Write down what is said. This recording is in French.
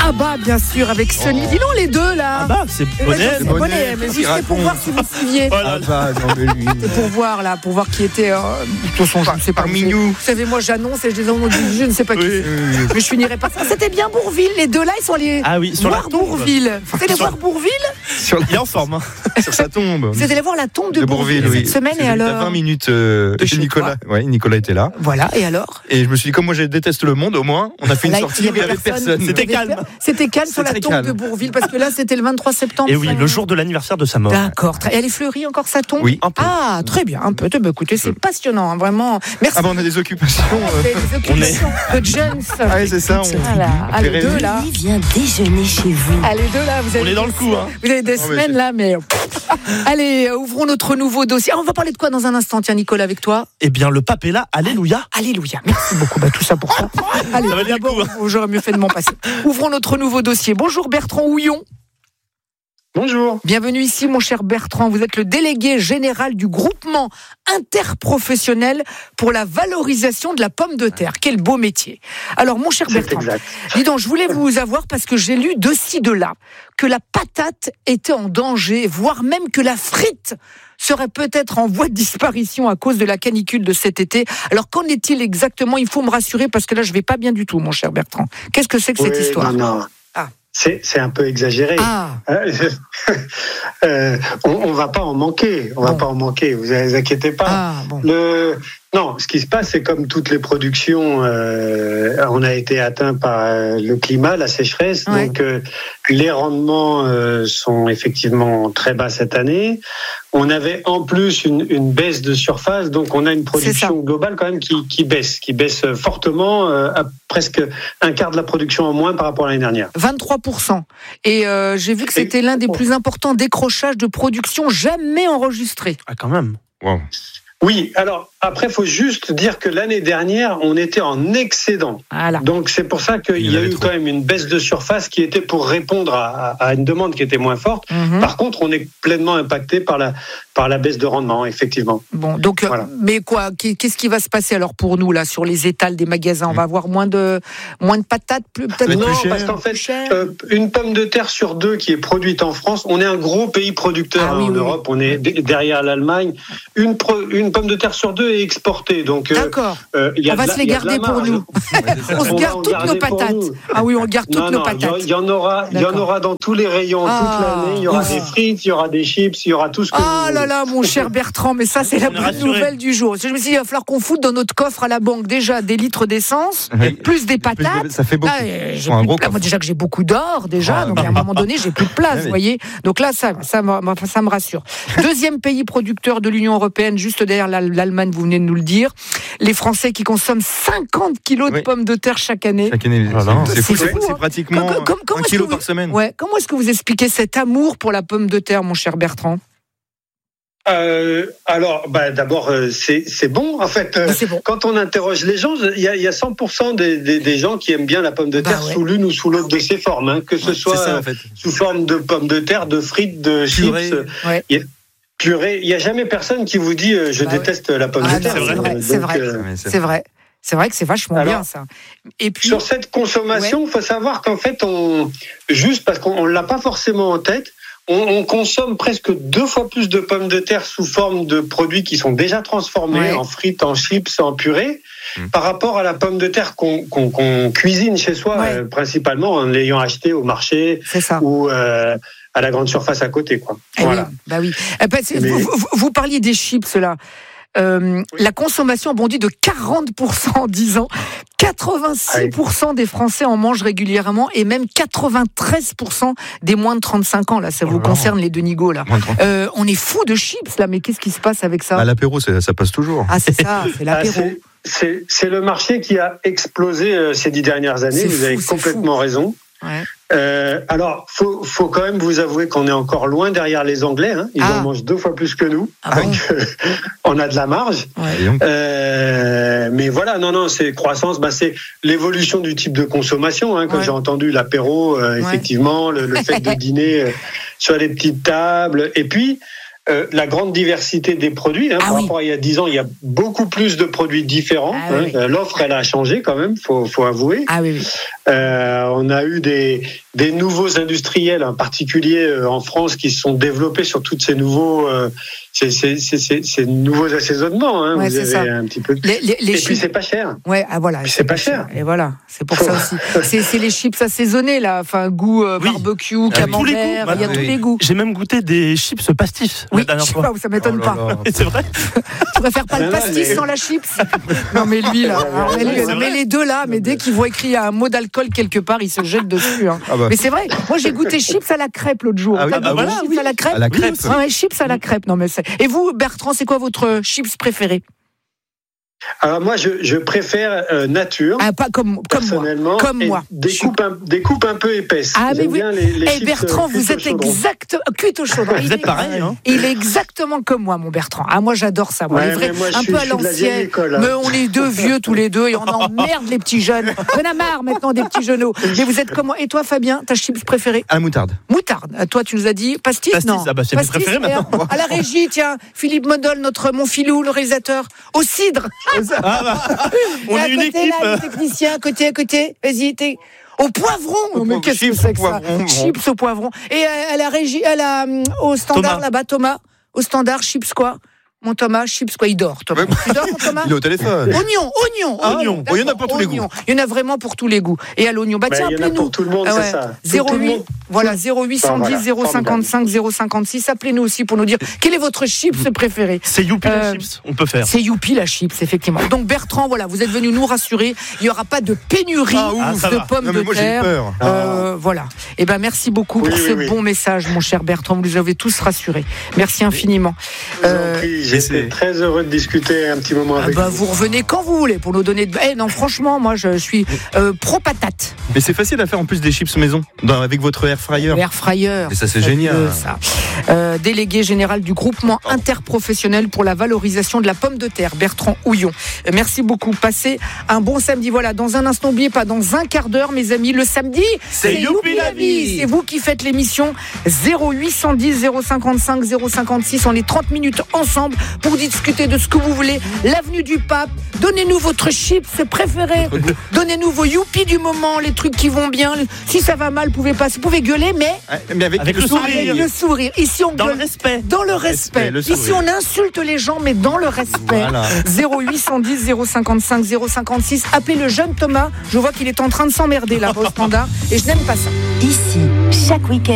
Abba, bien sûr, avec Sony. Dis donc les deux là. Abba, c'est Bonnet. C'est Bonnet, mais c'était pour voir si vous suiviez. Abba, non mais lui. C'est pour voir qui était. De toute façon, je ne sais pas. Parmi nous. Vous savez, moi j'annonce et je dis je ne sais pas qui. Mais je finirai pas ça. C'était bien Bourvil. Les deux là, ils sont allés sur voir Bourvil. Vous allez voir Bourvil. Il est en forme. Sur sa tombe. Vous êtes allé voir la tombe de Bourvil cette semaine et alors. 20 minutes chez Nicolas. Ouais, Nicolas était là. Voilà, et alors. Et je me suis dit, comme moi je déteste le monde, au moins, on a fait une sortie où il n'y avait personne. C'était calme. C'était calme sur la tombe de Bourvil, parce que là, c'était le 23 septembre. Et oui, le jour de l'anniversaire de sa mort. D'accord. Et elle est fleurie encore, sa tombe? Oui, un peu. Ah, très bien, un peu. Écoutez, c'est passionnant, hein, vraiment. Merci. Ah bah on a des occupations. Des occupations de Jones. Ah oui, c'est ça. Ah, les deux là. Lui vient déjeuner chez vous. Ah, les deux là, vous avez. On est dans le coup, hein. Vous avez des semaines là, mais. Allez, ouvrons notre nouveau dossier. Ah, on va parler de quoi dans un instant, tiens, Nicolas, avec toi? Eh bien, le pape est là. Alléluia. Alléluia. Merci beaucoup. Tout ça pour ça. Allez, Ça va bien d'abord, le coup, j'aurais mieux fait de m'en passer. Ouvrons notre nouveau dossier. Bonjour Bertrand Houillon. Bonjour. Bienvenue ici, mon cher Bertrand. Vous êtes le délégué général du groupement interprofessionnel pour la valorisation de la pomme de terre. Quel beau métier. Alors, mon cher Bertrand, dis donc, je voulais vous avoir parce que j'ai lu de ci, de là que la patate était en danger, voire même que la frite serait peut-être en voie de disparition à cause de la canicule de cet été. Alors, qu'en est-il exactement? Il faut me rassurer parce que là, je vais pas bien du tout, mon cher Bertrand. Qu'est-ce que c'est que cette histoire? Non. Ah. C'est un peu exagéré. Ah. On va pas en manquer. On va pas en manquer. Vous inquiétez pas. Ah, bon. Non, ce qui se passe, c'est comme toutes les productions, on a été atteint par le climat, la sécheresse. Ouais. Donc, les rendements sont effectivement très bas cette année. On avait en plus une baisse de surface, donc on a une production globale quand même qui baisse fortement, à presque un quart de la production en moins par rapport à l'année dernière. 23%. Et j'ai vu que c'était l'un des plus importants décrochages de production jamais enregistrés. Ah, quand même. Wow. Oui, alors après, il faut juste dire que l'année dernière, on était en excédent. Voilà. Donc c'est pour ça qu'il y a eu quand même une baisse de surface qui était pour répondre à une demande qui était moins forte. Mm-hmm. Par contre, on est pleinement impacté par la baisse de rendement, effectivement. Bon, donc, voilà. Mais quoi, qu'est-ce qui va se passer alors pour nous, là, sur les étals des magasins? On va avoir moins de patates, peut-être Non, plus cher, parce qu'en fait, plus cher. une pomme de terre sur deux qui est produite en France, on est un gros pays producteur en Europe, on est derrière l'Allemagne. Une pomme de terre sur deux est exportée. Donc, d'accord. On va se les garder pour nous. On se garde toutes nos patates. Ah oui, on garde toutes nos patates. Il y en aura dans tous les rayons toute l'année. Il y aura des frites, il y aura des chips, il y aura tout ce que Ah là là, mon cher Bertrand, mais ça, c'est la bonne nouvelle du jour. Je me suis dit, il va falloir qu'on foute dans notre coffre à la banque déjà des litres d'essence, plus des patates. Ça fait beaucoup. Là, moi, déjà que j'ai beaucoup d'or, déjà, donc à un moment donné, j'ai plus de place, vous voyez. Donc là, ça me rassure. Deuxième pays producteur de l'Union européenne, juste derrière l'Allemagne, vous venez de nous le dire. Les Français qui consomment 50 kilos de pommes de terre chaque année. Chaque année, c'est fou, hein. c'est pratiquement un kilo par semaine. Ouais. Comment est-ce que vous expliquez cet amour pour la pomme de terre, mon cher Bertrand? Alors, d'abord, c'est bon. En fait, bon. Quand on interroge les gens, il y a 100% des gens qui aiment bien la pomme de terre sous l'une ou sous l'autre de ses formes, hein, que ce soit ça, en fait. sous forme de pomme de terre, de frites, de purée. Chips. Purée. Il n'y a jamais personne qui vous dit je déteste la pomme de terre. C'est vrai. C'est vrai que c'est vachement bien, ça. Et puis, sur cette consommation, il faut savoir qu'en fait, juste parce qu'on ne l'a pas forcément en tête, on consomme presque 2 fois plus de pommes de terre sous forme de produits qui sont déjà transformés en frites, en chips, en purée, par rapport à la pomme de terre qu'on cuisine chez soi, principalement en l'ayant acheté au marché ou à la grande surface à côté, quoi. Voilà. Oui. Vous parliez des chips, là. La consommation a bondi de 40% en 10 ans. 86% des Français en mangent régulièrement et même 93% des moins de 35 ans. Là, ça vous concerne, les Denigo, là. On est fous de chips, là, mais qu'est-ce qui se passe avec ça? L'apéro, ça passe toujours. Ah, c'est ça, c'est l'apéro. C'est le marché qui a explosé ces 10 dernières années. Vous avez complètement raison. Ouais. Alors, faut quand même vous avouer qu'on est encore loin derrière les Anglais. Hein. Ils en mangent 2 fois plus que nous. On a de la marge. Ouais. Mais voilà, c'est croissance. C'est l'évolution du type de consommation. Hein, quand j'ai entendu l'apéro, effectivement, le fait de dîner sur les petites tables. Et puis, la grande diversité des produits. Par rapport à il y a 10 ans, il y a beaucoup plus de produits différents. L'offre, elle a changé quand même, faut avouer. On a eu des nouveaux industriels, en particulier en France, qui se sont développés sur toutes ces nouveaux assaisonnements. Hein. Ouais, vous avez ça. un petit peu. Les et puis c'est pas cher. Ouais, voilà. Puis c'est pas cher. Et voilà, c'est pour ça aussi. C'est les chips assaisonnés là, enfin goût barbecue, camembert, il y a tous les goûts. J'ai même goûté des chips pastis la dernière fois. Ça m'étonne pas. Et c'est vrai. Tu préfères pas le pastis sans la chips? Non mais lui là, mais les deux là, mais dès qu'il voit écrit un mot d'alcool quelque part, il se jette dessus. Hein. Ah bah. Mais c'est vrai. Moi j'ai goûté chips à la crêpe l'autre jour. Ah oui, Voilà, chips à la crêpe. À la crêpe. Ouais, chips à la crêpe. Non mais c'est. Et vous, Bertrand, c'est quoi votre chips préféré? Alors moi, je préfère nature. Ah, pas comme personnellement, moi. Comme moi. Des coupes un peu épaisses. Ah mais oui. Bien les chips, Bertrand, vous êtes cuite au chaudron. Vous êtes pareil, hein. Il est exactement comme moi, mon Bertrand. Ah moi j'adore ça. Moi, Ouais, moi, un peu à l'ancienne. Mais on est deux vieux tous les deux et on emmerde les petits jeunes. On en a marre maintenant des petits genoux. Mais vous êtes comme moi. Et toi, Fabien, ta chips préférée? À la moutarde. Moutarde. Toi, tu nous as dit pastis. Non. Ah bah c'est mes préférés maintenant. À la régie, tiens, Philippe Modol, mon filou, le réalisateur, au cidre. Ah bah, on est une équipe. Là, les techniciens, à côté. Vas-y, au poivron. Mais qu'est-ce que c'est que ça? Chips au poivron. Et à la régie, au standard Thomas. là-bas, Thomas. Au standard, chips quoi? Mon Thomas, chips quoi? Il dort, Thomas. Tu dors, mon Thomas? Il est au téléphone. Oignon. Il y en a pour tous les goûts. Il y en a vraiment pour tous les goûts. Et à l'oignon, tiens, il y en a appelez-nous. pour tout le monde, c'est ça. 08, voilà, 0810 055 056. Appelez-nous aussi pour nous dire quel est votre chips préféré. C'est Youpi la chips, on peut faire. C'est Youpi la chips, effectivement. Donc Bertrand, voilà, vous êtes venu nous rassurer. Il n'y aura pas de pénurie de pommes de terre. Voilà. Et ben merci beaucoup pour ce bon message, mon cher Bertrand. Vous nous avez tous rassurés. Merci infiniment. J'étais très heureux de discuter un petit moment avec vous. Vous revenez quand vous voulez pour nous donner. Non, franchement, moi je suis pro patate. Mais c'est facile à faire en plus des chips maison, avec votre air fryer. Air fryer. Et ça c'est génial. Ça. Délégué général du groupement interprofessionnel pour la valorisation de la pomme de terre, Bertrand Houillon. Merci beaucoup. Passez un bon samedi. Voilà, dans un instant, n'oubliez pas, dans un quart d'heure, mes amis, le samedi, c'est Youpi la vie. C'est vous qui faites l'émission. 0810 055 056. On est 30 minutes ensemble pour discuter de ce que vous voulez. L'avenue du Pape. Donnez-nous votre chips préféré. Donnez-nous vos Youpi du moment, les trucs qui vont bien. Si ça va mal, vous pouvez gueuler, mais avec le sourire. Avec le sourire. Ici, on dans gueule. le respect. Dans le respect. Ici, on insulte les gens, mais dans le respect. Voilà. 0810 055 056. Appelez le jeune Thomas. Je vois qu'il est en train de s'emmerder là au standard. Et je n'aime pas ça. Ici, chaque week-end.